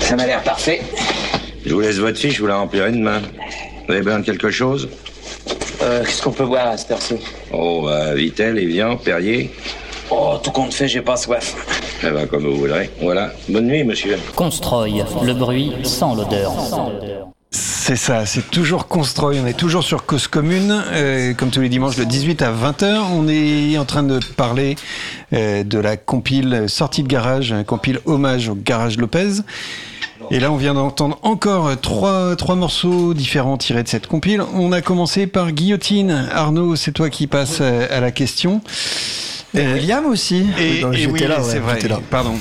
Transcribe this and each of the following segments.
Ça m'a l'air parfait. Je vous laisse votre fiche, vous la remplirez demain. Vous avez besoin de quelque chose? Qu'est-ce qu'on peut boire à cette heure-ci? Oh, Vitel, Evian, Perrier. Oh, tout compte fait, j'ai pas soif. Eh ben, comme vous voudrez. Voilà. Bonne nuit, monsieur. Constroy, le bruit sans l'odeur. C'est ça, c'est toujours Constroy, on est toujours sur Cause Commune, comme tous les dimanches de 18 à 20h. On est en train de parler de la compile Sortie de garage, un compile hommage au Garage Lopez. Et là, on vient d'entendre encore trois morceaux différents tirés de cette compile. On a commencé par Guillotine. Arnaud, c'est toi qui passes à la question. William aussi. Et oui, là, c'est vrai. là. Pardon.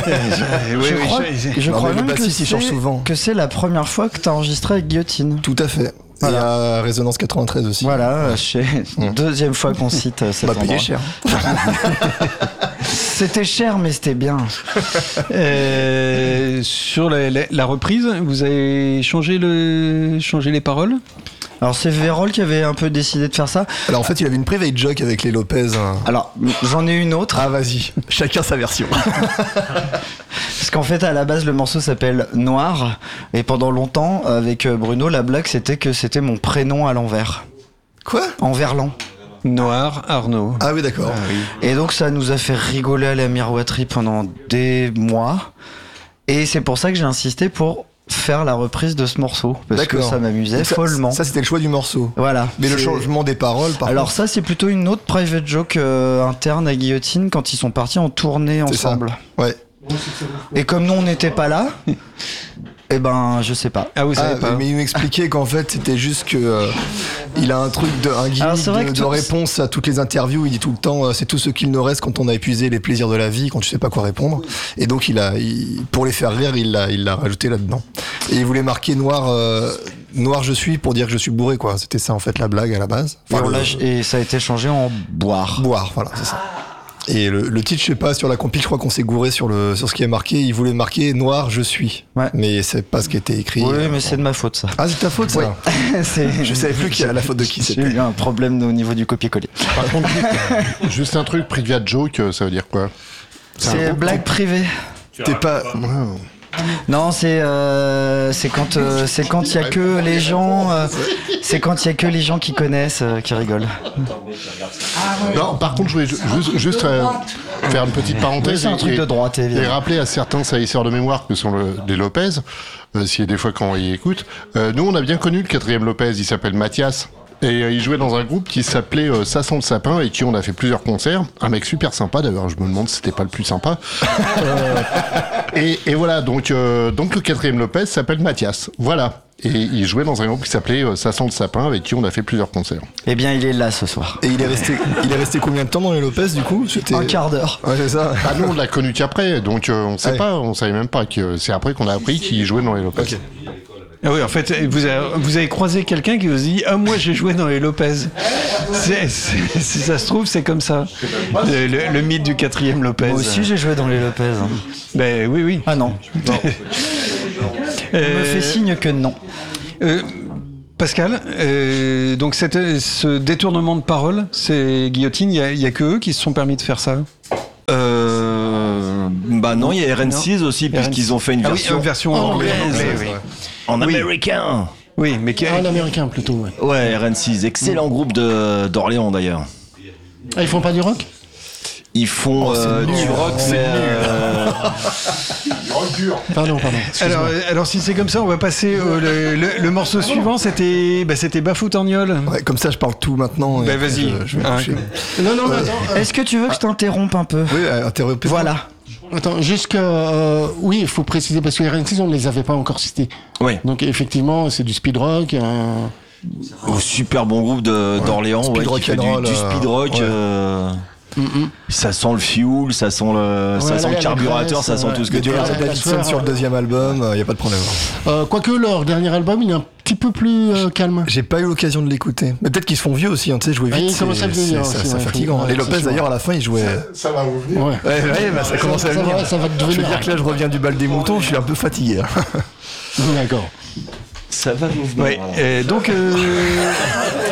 Je crois même que c'est la première fois que tu as enregistré avec Guillotine. Tout à fait. Voilà. Et à Résonance 93 aussi. Voilà, deuxième fois qu'on cite cet endroit. Payé cher. C'était cher, mais c'était bien. Sur la reprise, vous avez changé les paroles? Alors c'est Vérol qui avait un peu décidé de faire ça. Alors en fait il avait une private joke avec les Lopez. Alors j'en ai une autre. Ah vas-y, chacun sa version. Parce qu'en fait à la base le morceau s'appelle Noir. Et pendant longtemps avec Bruno la blague c'était que c'était mon prénom à l'envers. Quoi? En verlan. Noir Arnaud. Ah oui d'accord. Ah, oui. Et donc ça nous a fait rigoler à la miroiterie pendant des mois. Et c'est pour ça que j'ai insisté pour faire la reprise de ce morceau parce que ça m'amusait follement. Ça c'était le choix du morceau. Voilà. Mais le changement des paroles par Alors contre... ça c'est plutôt une autre private joke interne à Guillotine quand ils sont partis en tournée ensemble. Ça. Ouais. Et comme nous on n'était pas là, eh ben je sais pas. Ah vous savez pas. Mais il m'expliquait qu'en fait c'était juste que il a un truc un gimmick de réponse à toutes les interviews. Il dit tout le temps c'est tout ce qu'il nous reste quand on a épuisé les plaisirs de la vie, quand tu sais pas quoi répondre. Et donc pour les faire rire il l'a rajouté là-dedans. Et il voulait marquer noir je suis pour dire que je suis bourré quoi. C'était ça en fait la blague à la base. Enfin, et ça a été changé en boire. Boire, voilà c'est ça. Et le titre, je sais pas, sur la compil, je crois qu'on s'est gouré sur ce qui est marqué. Il voulait marquer Noir, je suis. Ouais. Mais c'est pas ce qui était écrit. Oui, mais c'est de ma faute, ça. Ah, c'est ta faute, ça? Ouais. Je savais plus qui a la faute de qui c'était. J'ai eu un problème au niveau du copier-coller. Par contre, juste un truc, private joke, ça veut dire quoi? C'est blague privée. T'es pas... Non, c'est quand il y a que les gens c'est quand il y a que les gens qui connaissent qui rigolent. Non, par contre, je voulais juste faire une petite parenthèse. Oui, c'est un truc de droite, évidemment. Et rappeler à certains salisseurs de mémoire que sont les Lopez, si des fois quand ils écoutent, nous on a bien connu le quatrième Lopez, il s'appelle Mathias. Et il jouait dans un groupe qui s'appelait Ça sent le sapin et qui on a fait plusieurs concerts. Un mec super sympa d'ailleurs, je me demande si c'était pas le plus sympa. Et voilà, donc le quatrième Lopez s'appelle Mathias. Voilà. Et il jouait dans un groupe qui s'appelait Ça sent le sapin avec qui on a fait plusieurs concerts. Eh bien, il est là ce soir. Et il est resté combien de temps dans les Lopez du coup? Un quart d'heure. Ouais, c'est ça. Ah nous on l'a connu qu'après, donc on sait pas, on savait même pas que c'est après qu'on a appris qu'il jouait dans les Lopez. Okay. Ah oui, en fait, vous avez croisé quelqu'un qui vous a dit « Ah, moi, j'ai joué dans les Lopez ». Si ça se trouve, c'est comme ça. Le mythe du quatrième Lopez. Moi aussi, j'ai joué dans les Lopez. Ben oui. Ah non. On me fait signe que non. Pascal, donc ce détournement de parole, c'est Guillotine, il y a que eux qui se sont permis de faire ça? Bah non, il y a RN6 aussi, puisqu'ils ont fait une version anglaise. Oui. En américain. Oui, mais en américain plutôt, ouais. Ouais, RN6, excellent groupe d'Orléans d'ailleurs. Ah, ils font pas du rock? Ils font du rock, mais... Pardon. Alors si c'est comme ça, on va passer le morceau suivant. C'était Bafoutorgnole. Ouais, comme ça, je parle tout maintenant. Bah vas-y. Je vais coucher. Non, mais attends. Est-ce que tu veux que je t'interrompe un peu? Oui, interrompez. Voilà. Attends, oui, il faut préciser parce que les RN6, on ne les avait pas encore cités. Oui. Donc effectivement, c'est du speed rock. Super bon groupe d'Orléans, speed rock qui fait du speed rock. Ouais. Ça sent le fuel, ça sent le carburateur, ça sent tout ce que tu veux. Davidson sur le deuxième album, il n'y a pas de problème. Quoique leur dernier album, il est un petit peu plus calme. J'ai pas eu l'occasion de l'écouter. Mais peut-être qu'ils se font vieux aussi, tu sais, jouer vite. C'est fatigant. Les Lopez d'ailleurs à la fin ils jouaient. Ça va vous venir. Ouais, bah, ça commence à venir. Ça va te devenir. Je veux dire que là je reviens du bal des moutons, je suis un peu fatigué. D'accord. Ça va vous venir. Ouais, donc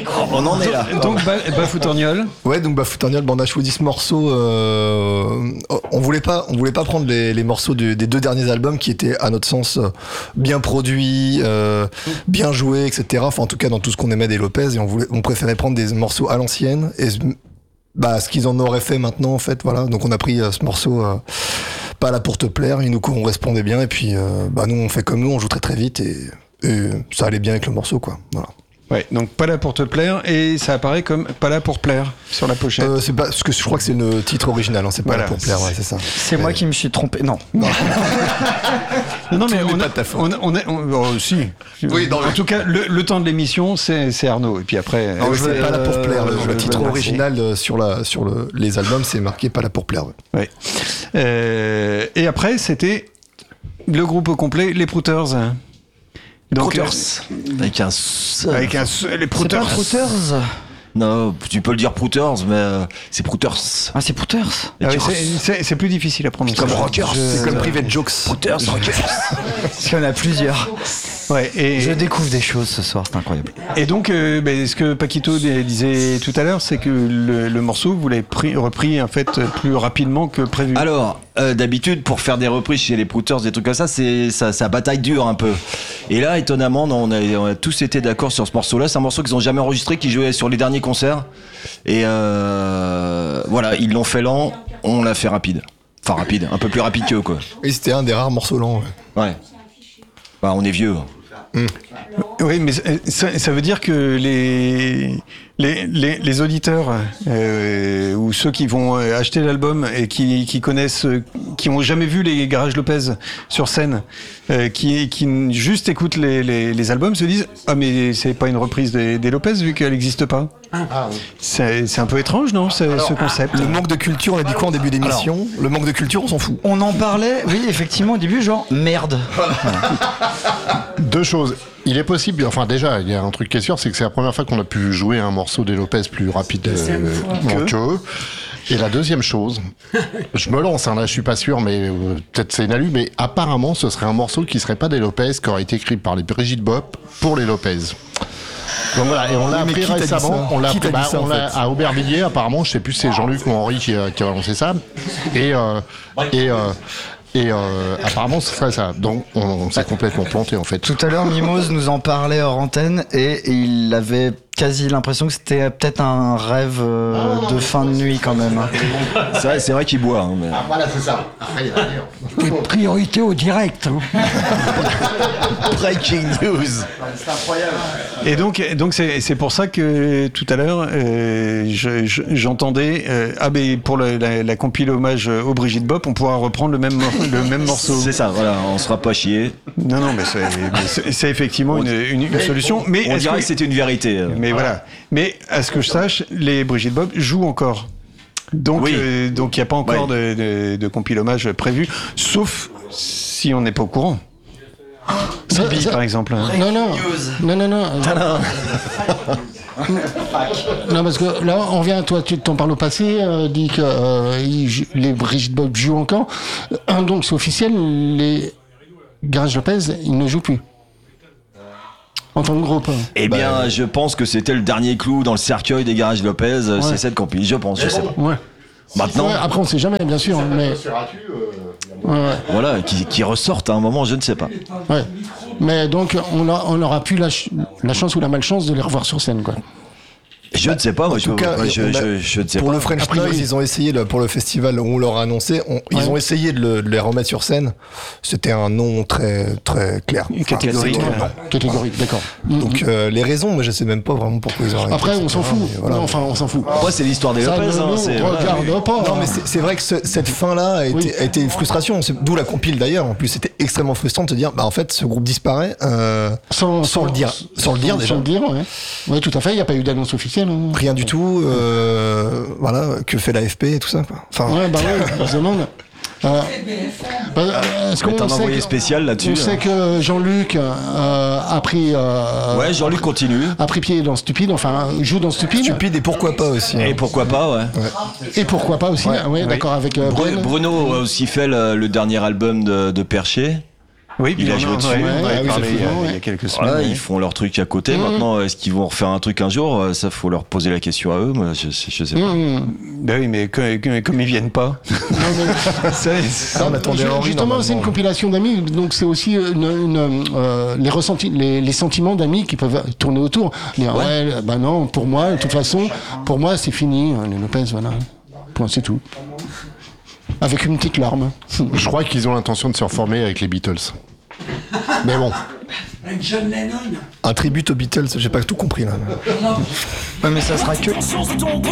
On en est là. Donc Bafoutorgnol. Ouais, donc Bafoutorgnol, on a choisi ce morceau. On voulait pas prendre les morceaux des 2 derniers albums qui étaient, à notre sens, bien produits, bien joués, etc. Enfin, en tout cas, dans tout ce qu'on aimait des Lopez, et on préférait prendre des morceaux à l'ancienne et ce qu'ils en auraient fait maintenant, en fait. Voilà. Donc on a pris ce morceau. Pas là pour te plaire, il nous correspondait bien, et puis nous on fait comme nous, on joue très très vite, et ça allait bien avec le morceau, quoi. Voilà. Ouais, donc pas là pour te plaire, et ça apparaît comme pas là pour plaire sur la pochette. C'est pas, parce que je crois que c'est le titre original, hein, c'est pas voilà, là pour plaire, ouais, c'est ça. C'est moi qui me suis trompé. Non. Non, mais si. Oui, en tout cas, le temps de l'émission, c'est Arnaud, et puis après. Non, c'est pas là pour plaire. Le titre original sur les albums, c'est marqué pas là pour plaire. Ouais. Et après, c'était le groupe au complet, les Prouters. Donc, Prouters. Avec les Prouters. C'est pas Prouters. Non, tu peux le dire Prouters, mais c'est Prouters. Ah, c'est Prouters. Ah oui, c'est plus difficile à prononcer. Comme Rockers. C'est comme Private Jokes. Prouters, Rockers. Parce qu'il y en a plusieurs. Ouais, et je découvre des choses ce soir, c'est incroyable. Et donc, ce que Paquito disait tout à l'heure, c'est que le morceau, vous l'avez repris en fait plus rapidement que prévu. Alors, d'habitude, pour faire des reprises chez les Prouters, des trucs comme ça, ça bataille dure un peu. Et là, étonnamment, on a tous été d'accord sur ce morceau-là. C'est un morceau qu'ils n'ont jamais enregistré, qui jouait sur les derniers concerts. Et voilà, ils l'ont fait lent, on l'a fait rapide. Enfin, rapide, un peu plus rapide qu'eux, quoi. Et c'était un des rares morceaux lents. Ouais. Bah, on est vieux. Oui, mais ça veut dire que les auditeurs ou ceux qui vont acheter l'album et qui connaissent, qui ont jamais vu les Garage Lopez sur scène, qui juste écoutent les albums, se disent ah mais c'est pas une reprise des Lopez vu qu'elle n'existe pas. Ah, oui. C'est un peu étrange, non, ce concept. Le manque de culture, on a dit quoi en début d'émission? Le manque de culture, on s'en fout. On en parlait, oui, effectivement, au début, genre merde. Deux choses. Il est possible, enfin déjà, il y a un truc qui est sûr, c'est que c'est la première fois qu'on a pu jouer un morceau des Lopez plus rapide qu'eux. Et la deuxième chose, je me lance, là je suis pas sûr, mais peut-être c'est Nalu, mais apparemment ce serait un morceau qui serait pas des Lopez, qui aurait été écrit par les Brigitte Bop pour les Lopez. Donc voilà, et on l'a appris récemment, on l'a appris à Aubervilliers, apparemment, je sais plus si c'est Jean-Luc ou Henri qui a annoncé ça, et apparemment ce serait ça. Donc on s'est complètement planté en fait. Tout à l'heure Mimose nous en parlait hors antenne et il avait quasi l'impression que c'était peut-être un rêve de fin de nuit quand même. C'est vrai qu'il boit. Mais... Ah, voilà, c'est ça. Des priorités au direct. Breaking news. C'est incroyable. Et donc c'est pour ça que tout à l'heure j'entendais pour la compile hommage au Brigitte Bop, on pourra reprendre le même morceau. C'est ça, voilà, on se fera pas chier. Non, mais c'est effectivement une solution. Mais on dirait que c'était une vérité. Mais voilà. Mais à ce que je sache, les Brigitte Bop jouent encore. Donc il n'y a pas encore de compile hommage prévu, sauf si on n'est pas au courant. Bibi, par exemple. Non. Non, parce que là, on vient, toi, tu t'en parles au passé, dit que les Brigitte Bop jouent encore. Donc, c'est officiel, les Garage Lopez, ils ne jouent plus. En tant que groupe. Eh bien, je pense que c'était le dernier clou dans le cercueil des Garage Lopez, c'est cette compil, je pense, je sais pas. Ouais. Maintenant. Ouais, après, on ne sait jamais, bien sûr. Mais... Voilà, qui ressortent à un moment, je ne sais pas. Ouais. Mais donc, on aura plus la chance ou la malchance de les revoir sur scène, quoi. Je ne sais pas, moi, je ne sais pas. Pour le French Noise, ils ont essayé, pour le festival où on leur a annoncé, ils ont essayé de les remettre sur scène. C'était un nom très, très clair. Catégorique. Catégorique, d'accord. Donc, les raisons, moi, je ne sais même pas vraiment pourquoi ils ont arrêté. Après, on s'en fout. Voilà. Non, enfin, on s'en fout. Après, c'est l'histoire des Lopez. Regarde pas. Non, mais c'est vrai que cette fin-là a été une frustration. D'où la compile d'ailleurs. En plus, c'était extrêmement frustrant de se dire, en fait, ce groupe disparaît sans le dire. Sans le dire, déjà. Sans le dire, ouais. Oui, tout à fait. Il n'y a pas eu d'annonce officielle. Rien du tout, voilà, que fait l'AFP et tout ça, quoi. Enfin, on se demande. Est-ce qu'on a un envoyé spécial là-dessus? On sait que Jean-Luc a pris. Ouais, Jean-Luc continue. A pris pied dans Stupide, enfin joue dans Stupide. Stupide et pourquoi pas aussi. Et pourquoi pas, ouais. Et pourquoi pas aussi, d'accord, avec Bruno a aussi fait le dernier album de Perché. Oui, il a joué dessus. On avait parlé il y a quelques semaines. Voilà, ils font leur truc à côté. Maintenant, est-ce qu'ils vont refaire un truc un jour? Ça, faut leur poser la question à eux. Moi, je sais pas. Ben oui, mais comme ils viennent pas. On attendait justement, c'est une compilation d'amis, donc c'est aussi les ressentis, les sentiments d'amis qui peuvent tourner autour. Dire, non, pour moi, de toute façon, pour moi, c'est fini, les Lopez, voilà. Point, c'est tout. Avec une petite larme. Je crois qu'ils ont l'intention de se reformer avec les Beatles. Mais bon. Avec John Lennon. Un tribute aux Beatles, j'ai pas tout compris là. Ouais, mais ça sera que.